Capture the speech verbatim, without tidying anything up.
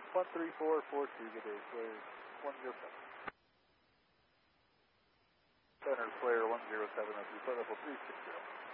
one three four four two, good day, Flare one zero seven. Center Flare one zero seven, oh two, level three six zero.